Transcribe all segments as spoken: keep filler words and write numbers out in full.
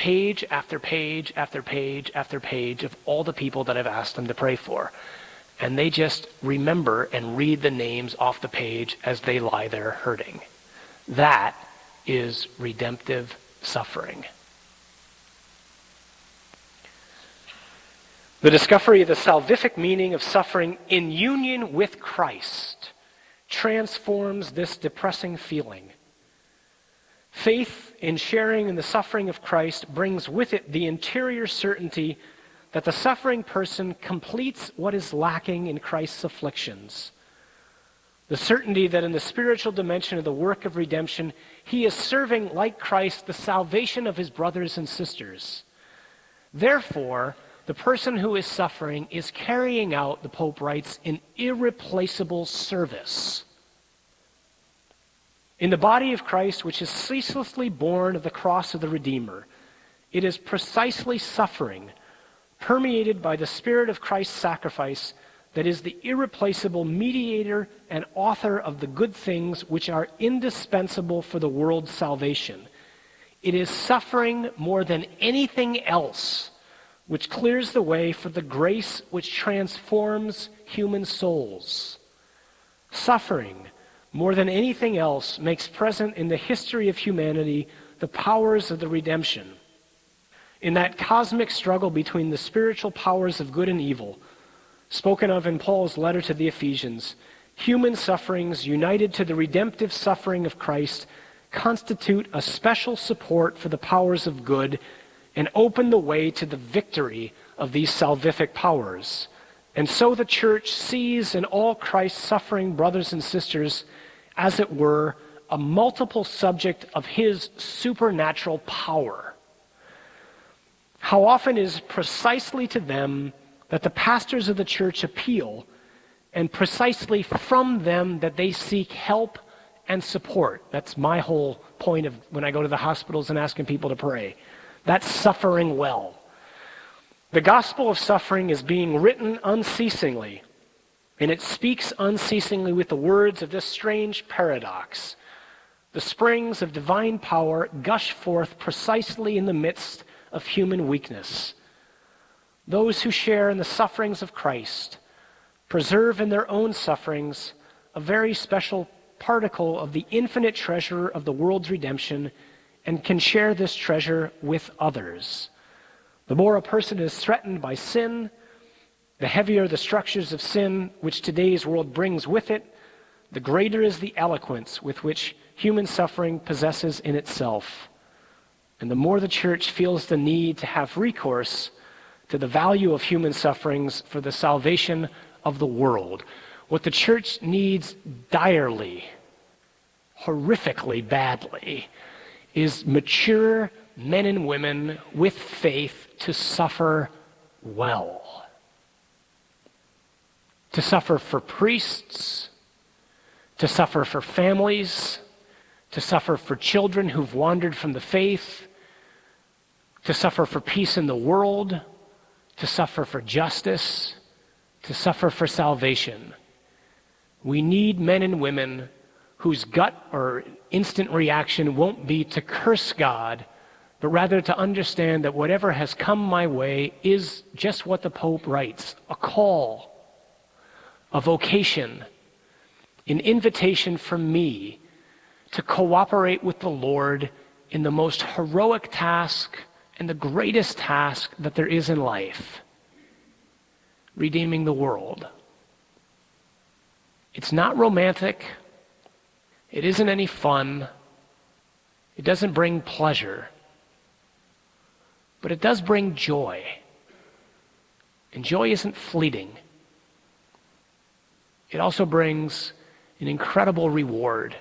page after page after page after page of all the people that I've asked them to pray for. And they just remember and read the names off the page as they lie there hurting. That is redemptive suffering. The discovery of the salvific meaning of suffering in union with Christ transforms this depressing feeling. Faith in sharing in the suffering of Christ brings with it the interior certainty that the suffering person completes what is lacking in Christ's afflictions. The certainty that in the spiritual dimension of the work of redemption, he is serving, like Christ, the salvation of his brothers and sisters. Therefore, the person who is suffering is carrying out, the Pope writes, an irreplaceable service. In the body of Christ, which is ceaselessly born of the cross of the Redeemer, it is precisely suffering, permeated by the Spirit of Christ's sacrifice, that is the irreplaceable mediator and author of the good things which are indispensable for the world's salvation. It is suffering more than anything else which clears the way for the grace which transforms human souls. Suffering, more than anything else, makes present in the history of humanity the powers of the redemption. In that cosmic struggle between the spiritual powers of good and evil, spoken of in Paul's letter to the Ephesians, human sufferings united to the redemptive suffering of Christ constitute a special support for the powers of good and open the way to the victory of these salvific powers. And so the church sees in all Christ's suffering brothers and sisters, as it were, a multiple subject of his supernatural power. How often is precisely to them that the pastors of the church appeal, and precisely from them that they seek help and support. That's my whole point of when I go to the hospitals and asking people to pray. That's suffering well. The gospel of suffering is being written unceasingly, and it speaks unceasingly with the words of this strange paradox. The springs of divine power gush forth precisely in the midst of human weakness. Those who share in the sufferings of Christ preserve in their own sufferings a very special particle of the infinite treasure of the world's redemption and can share this treasure with others. The more a person is threatened by sin, the heavier the structures of sin which today's world brings with it, the greater is the eloquence with which human suffering possesses in itself. And the more the church feels the need to have recourse to the value of human sufferings for the salvation of the world. What the church needs direly, horrifically badly, is mature men and women with faith to suffer well. To suffer for priests, to suffer for families, to suffer for children who've wandered from the faith, to suffer for peace in the world, to suffer for justice, to suffer for salvation. We need men and women whose gut or instant reaction won't be to curse God, but rather to understand that whatever has come my way is just what the Pope writes, a call, a vocation, an invitation from me to cooperate with the Lord in the most heroic task and the greatest task that there is in life, redeeming the world. It's not romantic. It isn't any fun. It doesn't bring pleasure. But it does bring joy. And joy isn't fleeting. It also brings an incredible reward.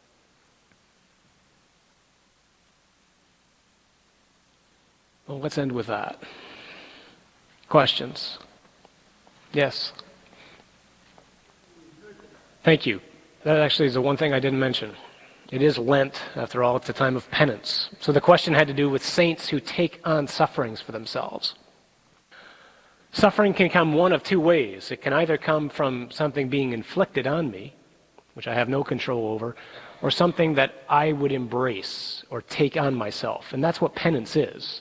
Well, let's end with that. Questions? Yes? Thank you. That actually is the one thing I didn't mention. It is Lent, after all, it's a time of penance. So the question had to do with saints who take on sufferings for themselves. Suffering can come one of two ways. It can either come from something being inflicted on me, which I have no control over, or something that I would embrace or take on myself. And that's what penance is.